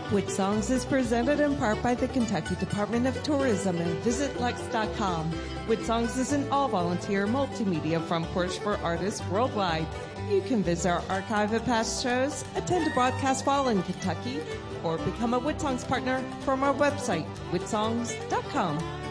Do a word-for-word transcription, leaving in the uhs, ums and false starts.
With Songs is presented in part by the Kentucky Department of Tourism and Visit Lex dot com. With Songs is an all-volunteer multimedia front porch for artists worldwide. You can visit our archive of past shows, attend a broadcast while in Kentucky, or become a With Songs partner from our website, with songs dot com.